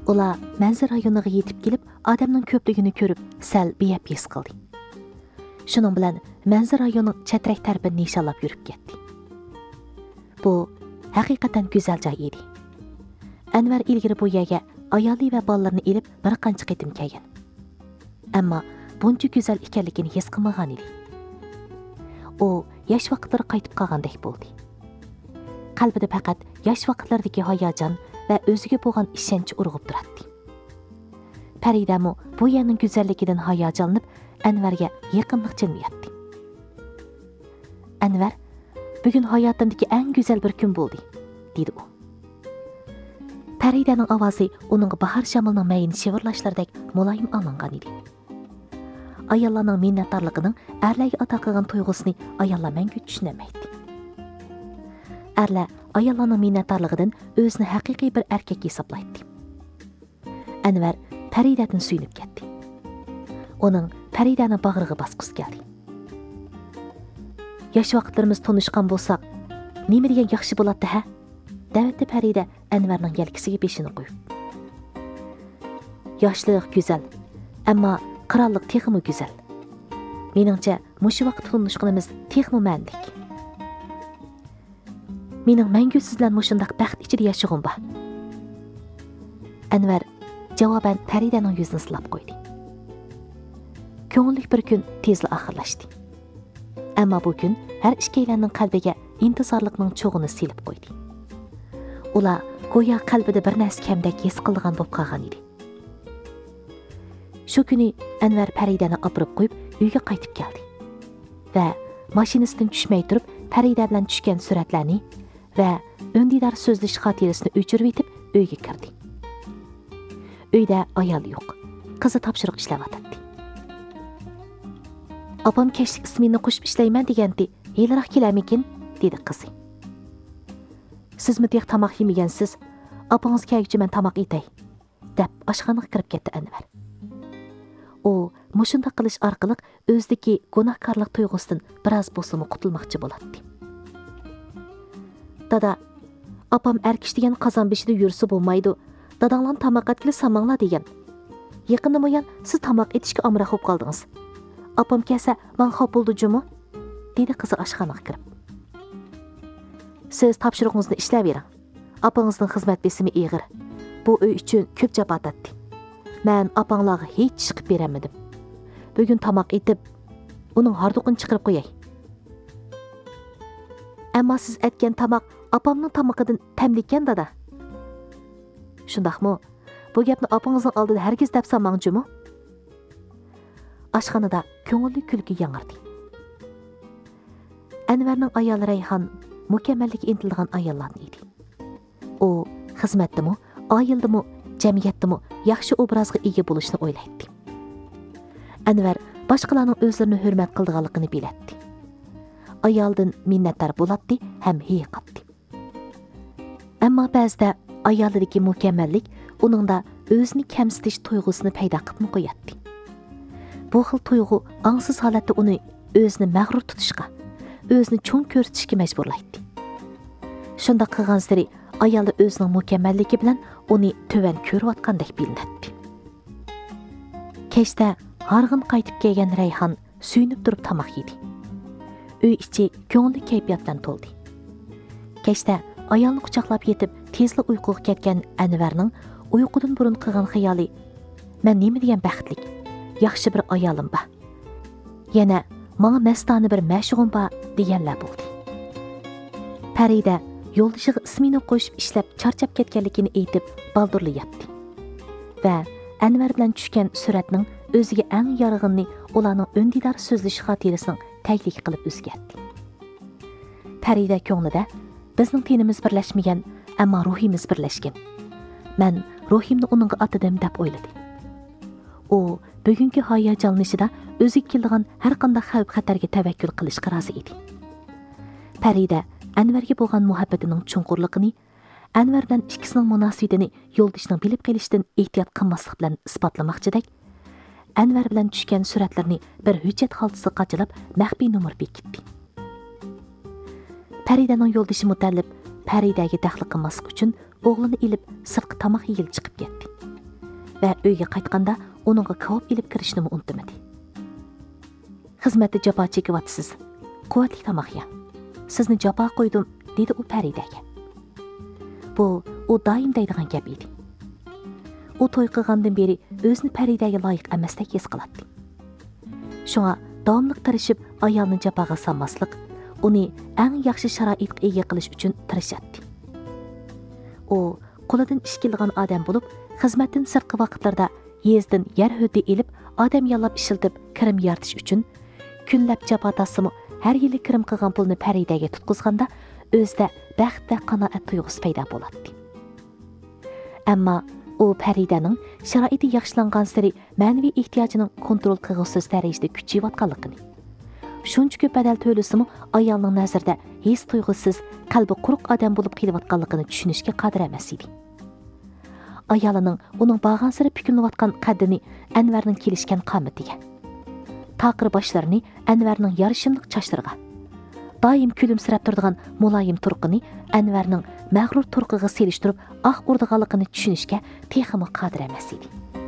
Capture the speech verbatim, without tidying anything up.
Ular manzil rayoniga yetib kelib, odamning ko'pligini ko'rib, sal beyab his qildi. Shuning bilan manzil rayonining chatrak tarafini nishonlab yurib ketdi. Bu haqiqatan go'zal joy edi. Anvar ilgari bu yerga ayoli va bolalarini elib bir qancha qitim kelgan. Ammo buncha go'zal ekanligini his qilmagan edi. U yosh vaqtlari qaytib qolgandek bo'ldi. Qalbida faqat yosh vaqtlardagi hayajon va o'ziga bo'lgan ishonch urg'ib turardi. Faridamo bu yerning go'zalligidan hayajonlanib, Anvarga yaqinlik jilmayapti. Anvar, bugun hayotimdagi eng go'zal bir kun bo'ldi, dedi u. Faridaning ovozi uning bahor shamolining mayini shivirlashlaridek muloyim olingan edi. Ayollarning minnatdorligining erlarga ato qilgan tuyg'usini ayollar mangu tushunamaydi. Erlar ayollarning minnatdorligidan o'zini haqiqiy bir erkak hisoblaydi. Anvar Faridadan suyunib ketdi. Uning Faridani bag'riga bosqisi keldi. Yosh vaqtlarimiz tanishgan bo'lsak, nima degan yaxshi bo'ladi ha? Davatda Farida Anvarning yelkasiga beshini qo'yib. Yoshlik go'zal, ammo qirollik texmi go'zal. Meningcha, mushu vaqt tanishganimiz texmi mandik. Mening mangu siz bilan mushundaq baxt ichida yashag'im bor. Anvar javoban Faridaning yuzini silab qo'ydi. Ko'ngillik bir kun tezla oxirlashdi. Ammo bu kun har ikkilarning qalbiga intizorlikning cho'g'ini silib qo'ydi. Ular go'yo qalbida bir narsa kamdek his qilgan bo'lib qolgan edi. Shu kuni Anvar Faridani olib qo'yib uyga qaytib keldi va mashinasidan tushmay turib Farida bilan tushgan suratlarni va o'ndidar so'zlash xotirasini o'chirib etib uyga kirdi. Uyda ayol yo'q. Qizi topshiriq ishlayotdi. Opam kechlik ismini qo'shib ishlayman degandi. Yiliroq kelarmikin? Dedi qizi. Siz mi deq tamoq yemagansiz? Opangiz kelguncha men tamoq etay, deb oshxonaga kirib ketdi Anvar. U mushunda qilish orqali o'zidagi gunohkorlik tuyg'usidan biroz bo'lsa qutulmoqchi bo'ladi. Dada, opam erkish degan qozon beshida yursa bo'lmaydi. Dadanglar tamoq etgili samanglar degan. Yaqinda mo'yan siz tamoq etishga amroq bo'lib qoldingiz. Opam kelsa, men xop bo'ldi-jumi? Dedi qizi oshxonaga kirib. Siz topshiriqingizni ishlayvering. Opangizning xizmat besimi ig'ir. Bu uy uchun ko'p javob atdi. Men opanglarga hech chiqib beramadim. Bugun tamoq etib, uning harduqini chiqarib qo'yay. Ammo siz aytgan tamoq opamning tamoqidan tamlikan dada. Shundaqmi? Bu gapni opangizning oldida hargiz deb samangchi-mi? Oshxonada ko'ngilli kulgi yangradi. Anvarning ayoli Rayhon mukammallikka intilgan ayollardan edi. U xizmatdimi, oildimi, jamiyatdimi yaxshi obrazga ega bo'lishni o'ylaydi. Anvar boshqalarning o'zlarini hurmat qilganligini biladi. Ayoldan minnatdor bo'ladi ham haqiqatdi. Ammo ba'zida ayolidagi mukammallik uningda o'zini kamsitish tuyg'usini paydo qilib qo'yadi. Bu xil tuyg'u ongsiz holatda uni o'zini mag'rur tutishga, o'zini cho'ng ko'rsatishga majburlaydi. Shunda qilgan sari ayoli o'zining mukammalligi bilan uni to'van ko'rayotgandek bilinadi. Kechda harg'in qaytib kelgan Rayhon suyunib turib tamoq yedi. Uy ichi ko'ngli kayfiyat bilan to'ldi. Kechda ayolni quchoqlab yetib tezli uyquga ketgan Anvarning uyqudan burun qilgan xayoli, men nima degan baxtlik, yaxshi bir ayolim bor. Yana menga mastona bir mashg'um bor deganlar bo'ldi. Farida yo'ldishiga ismini qo'shib ishlab charchab ketganligini aytib baldurlayapti. Va Anvar bilan tushgan suratning o'ziga eng yorig'ini ularning o'ndidar so'zlash xotirasining taklif qilib o'zgartdi. Farida ko'nglida bizning tenimiz birlashmagan, ammo ruhimiz birlashgan. Men ruhimni uningga atadim deb o'yladi. U bugungi hayajonlanishida o'ziga kelgan har qanday xavf-xatarga tavakkul qilishga rozi edi. Farida Anvarga bo'lgan muhabbatining chunqurligini, Anvar bilan ikkisining munosabatini yo'ldishining bilib kelishidan ehtiyot qilmaslik bilan isbotlamoqchidak, Anvar bilan tushgan suratlarni bir hujjat xaltasiga qachilab maxfiy nomer bekitdi. Faridaning yo'ldishi Mutallib Faridaga daxli qilmaslik uchun o'g'lini ilib sirtqa tamoq yeyil chiqib ketdi. va uyga qaytganda uningga kavob ilib kirishni unutmadi. Xizmatda jafo chekyapsiz. Quvvatli tomoq ye. Sizni jafo qo'ydim, dedi u Faridaga. Bu u doim deydigan gap edi. U to'y qilgandan beri o'zini Faridaga loyiq emasdek his qiladi. Shunga davomli tirishib ayolni jafoga solmaslik, uni eng yaxshi sharoitga ega qilish uchun tirishadi. U qo'lidan ish kelgan odam bo'lib, xizmatdan sirtqi vaqtlarda yezdan yer huddi elib, odam yollab ishiltib kirim yaratish uchun kunlab jafo tasimi har yili kirim qilgan pulni Faridaga tutqizganda o'zida baxt va qanoat tuyg'usi paydo bo'ladi. Ammo u Faridaning sharoiti yaxshilangan sari ma'naviy ehtiyojining kontrol qilg'usiz darajada kuchayotganligini, shuncha ko'p badal to'lasimi ayolning nazarida his tuyg'usiz, qalbi quruq odam bo'lib kelayotganligini tushunishga qodir emas edi. Ayolining uning bag'an sari pikilinayotgan qaddini Anvarning kelishgan qomatiga, taqir boshlarini Anvarning yarishimliq chochlariga, doim kulimsirab turadigan muloyim turqini Anvarning mag'rur turqiga selishtirib, ah urdiganligini tushunishga texmi qodir emas edi.